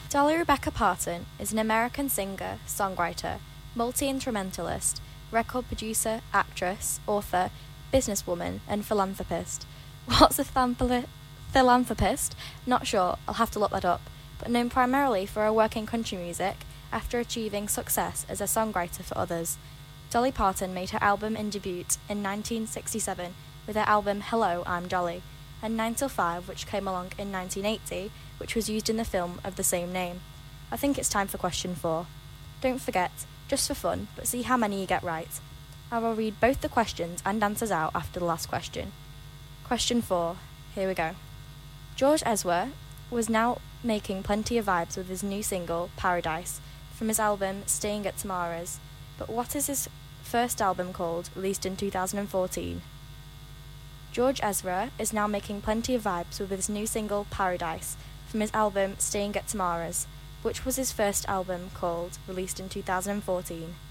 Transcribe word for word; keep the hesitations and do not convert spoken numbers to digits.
Dolly Rebecca Parton is an American singer, songwriter, multi-instrumentalist, record producer, actress, author, businesswoman, and philanthropist. What's a thampli- philanthropist? Not sure, I'll have to look that up, but known primarily for her work in country music after achieving success as a songwriter for others. Dolly Parton made her album in debut in nineteen sixty-seven with her album Hello, I'm Dolly, and nine till five, which came along in nineteen eighty, which was used in the film of the same name. I think it's time for question four. Don't forget, just for fun, but see how many you get right. I will read both the questions and answers out after the last question. Question four. Here we go. George Ezra was now making plenty of vibes with his new single, Paradise, from his album Staying at Tamara's, but what is his first album called, released in two thousand fourteen? George Ezra is now making plenty of vibes with his new single, Paradise, from his album Staying at Tamara's, which was his first album called, released in two thousand fourteen.